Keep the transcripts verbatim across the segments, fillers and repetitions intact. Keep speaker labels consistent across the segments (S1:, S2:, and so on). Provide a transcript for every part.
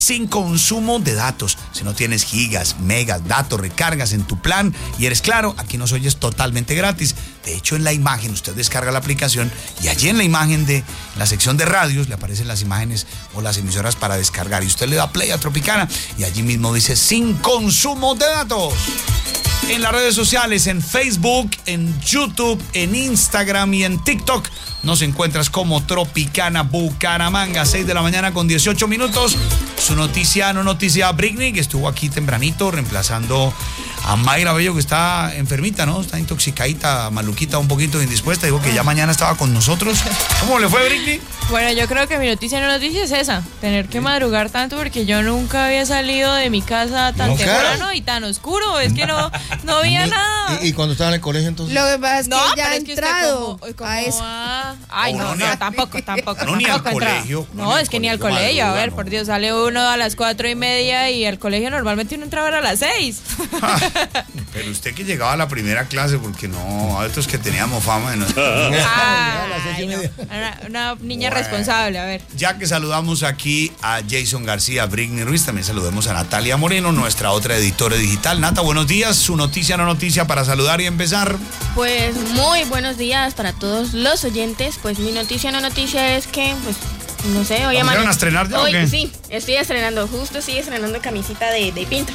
S1: sin consumo de datos. Si no tienes gigas, megas, datos, recargas en tu plan y eres Claro, aquí nos oyes totalmente gratis. De hecho, en la imagen, usted descarga la aplicación y allí en la imagen de la sección de radios le aparecen las imágenes o las emisoras para descargar. Y usted le da play a Tropicana y allí mismo dice sin consumo de datos. En las redes sociales, en Facebook, en YouTube, en Instagram y en TikTok, nos encuentras como Tropicana Bucaramanga, seis de la mañana con dieciocho minutos. Su noticia, no noticia, Britney, que estuvo aquí tempranito reemplazando a Mayra Bello, que está enfermita, ¿no? Está intoxicadita, maluquita, un poquito indispuesta. Digo que ya mañana estaba con nosotros. ¿Cómo le fue, Britney?
S2: Bueno, yo creo que mi noticia no noticia es esa, tener que madrugar tanto porque yo nunca había salido de mi casa tan
S3: ¿Nunca?
S2: temprano y tan oscuro, es que no, no había nada.
S3: ¿Y, y cuando estaba en el colegio entonces?
S4: Lo que pasa es que
S2: No,
S4: ya
S2: pero
S4: ha
S2: es que usted
S4: entrado
S2: como- como
S4: a eso.
S2: va- Ay,
S1: No,
S2: no,
S1: no,
S2: no,
S1: ni a-
S2: tampoco, tampoco.
S1: no, ni al
S2: tampoco entraba.
S1: colegio, no,
S2: No,
S1: ni al
S2: es que ni al
S1: colegio
S2: colegio, a
S1: madruga,
S2: ver,
S1: no.
S2: por Dios, sale uno a las cuatro y media y al colegio normalmente uno entraba a las seis.
S1: Pero usted que llegaba a la primera clase, porque no, a estos que teníamos fama de no.
S2: Ay, no, una, una niña
S1: Bueno.
S2: responsable, a ver.
S1: Ya que saludamos aquí a Jason García, Britney Ruiz, también saludemos a Natalia Moreno, nuestra otra editora digital. Nata, buenos días, su noticia no noticia para saludar y empezar.
S5: Pues muy buenos días para todos los oyentes. Pues mi noticia no noticia es que, pues, no sé, hoy
S1: ¿Comenzaron a estrenar ya o
S5: Hoy
S1: qué?
S5: sí, estoy estrenando, justo estoy estrenando camisita de, de Pinto.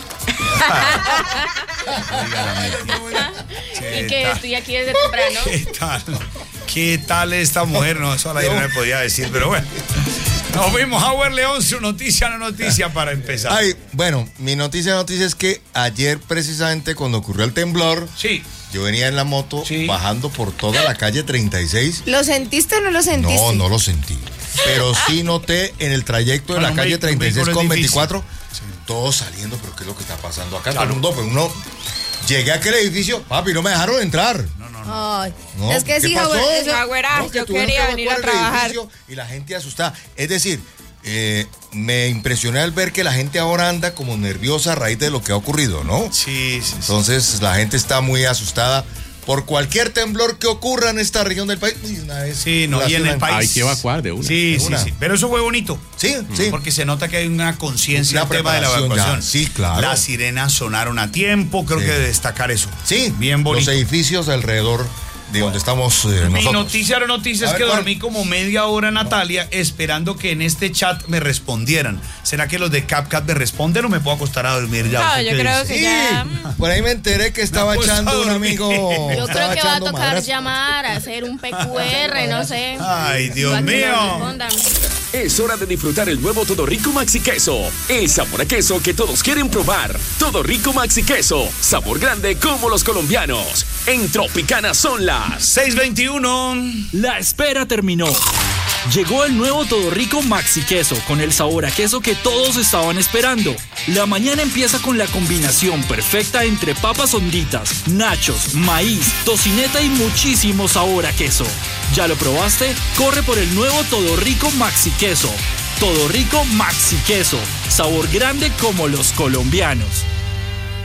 S5: Y que
S1: tal?
S5: estoy aquí desde temprano.
S1: ¿Qué tal? ¿Qué tal esta mujer? No, eso al aire no me podía decir, pero bueno. Nos vimos, Howard León, su noticia no noticia para empezar.
S3: Ay, bueno, mi noticia noticia es que ayer precisamente cuando ocurrió el temblor,
S1: Sí.
S3: yo venía en la moto
S1: Sí.
S3: bajando por toda la calle treinta y seis.
S4: ¿Lo sentiste o no lo sentiste?
S3: No, no lo sentí. Pero sí noté en el trayecto de
S1: Bueno,
S3: la
S1: un
S3: calle
S1: vehículo-
S3: treinta y seis
S1: un
S3: con
S1: vehículo es
S3: veinticuatro, todos saliendo, pero ¿qué es lo que está pasando acá?
S1: Claro.
S3: Todo el mundo, pero uno, llegué a aquel edificio, papi, no me dejaron entrar.
S4: Ay,
S3: No,
S4: es que
S3: ¿qué
S4: sí,
S3: pasó?
S4: Howard, eso-
S2: Ah, güera,
S3: No, que
S2: yo
S3: tuvieron
S2: quería
S3: que
S2: venir a
S3: evacuar el
S2: trabajar.
S3: edificio y la gente asustada. Es decir, eh, me impresioné al ver que la gente ahora anda como nerviosa a raíz de lo que ha ocurrido, ¿no?
S1: Sí, sí, sí.
S3: Entonces la gente está muy asustada por cualquier temblor que ocurra en esta región del país. Uy, una vez
S1: Sí, no, y en el
S3: relacionan-
S1: país.
S6: Hay que evacuar de una.
S1: Sí,
S3: De
S1: sí,
S3: una.
S1: sí. Pero eso fue bonito.
S3: Sí, sí.
S1: Porque se nota que hay una conciencia
S3: Una
S1: del tema de la
S3: preparación
S1: evacuación.
S3: ya. Sí, claro.
S1: Las sirenas sonaron a tiempo, creo
S3: Sí.
S1: que de destacar eso.
S3: Sí,
S1: Bien bonito.
S3: los edificios alrededor de donde estamos eh,
S1: Mi
S3: nosotros.
S1: noticia o noticia
S3: A
S1: es
S3: ver,
S1: que
S3: ¿cuál?
S1: dormí como media hora, Natalia, esperando que en este chat me respondieran. ¿Será que los de CapCat me responden o me puedo acostar a dormir ya?
S2: No,
S1: ¿Usted
S2: yo
S1: qué
S2: creo
S1: dice?
S2: que
S3: Sí,
S2: ya.
S3: por ahí me enteré que estaba
S1: Me ha puesto
S3: echando
S1: a
S3: un
S1: dormir.
S3: amigo.
S5: Yo
S3: estaba
S5: creo que va a
S3: echando
S5: tocar
S3: madrazo.
S5: llamar, hacer un P Q R, no sé.
S1: Ay, Dios
S5: para que nos
S1: mío.
S5: respondan.
S7: Es hora de disfrutar el nuevo Todo Rico Maxi Queso. El sabor a queso que todos quieren probar. Todo Rico Maxi Queso. Sabor grande como los colombianos. En Tropicana son las.
S1: seis veintiuno.
S8: La espera terminó. Llegó el nuevo Todo Rico Maxi Queso con el sabor a queso que todos estaban esperando. La mañana empieza con la combinación perfecta entre papas honditas, nachos, maíz, tocineta y muchísimo sabor a queso. ¿Ya lo probaste? Corre por el nuevo Todo Rico Maxi Queso. Todo Rico Maxi Queso. Sabor grande como los colombianos.